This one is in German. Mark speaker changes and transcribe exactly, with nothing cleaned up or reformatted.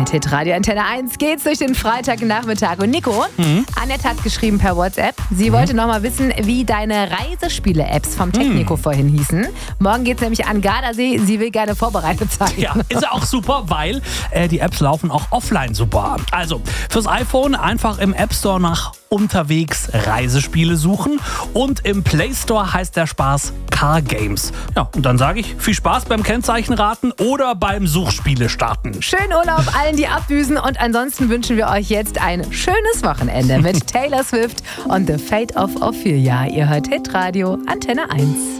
Speaker 1: Mit Hitradio Antenne eins geht's durch den Freitagnachmittag. Und Nico,
Speaker 2: Mhm.
Speaker 1: Annette hat geschrieben per WhatsApp, sie
Speaker 2: Mhm.
Speaker 1: wollte noch mal wissen, wie deine Reisespiele-Apps vom Technico
Speaker 2: Mhm.
Speaker 1: vorhin hießen. Morgen geht's nämlich an Gardasee, sie will gerne vorbereitet sein.
Speaker 2: Ja, ist ja auch super, weil äh, die Apps laufen auch offline super. Also fürs iPhone einfach im App Store nach unterwegs Reisespiele suchen und im Play Store heißt der Spaß Car Games. Ja, und dann sage ich viel Spaß beim Kennzeichenraten oder beim Suchspiele starten.
Speaker 1: Schönen Urlaub allen, die abdüsen, und ansonsten wünschen wir euch jetzt ein schönes Wochenende mit Taylor Swift und The Fate of Ophelia. Ihr hört Hitradio Antenne eins.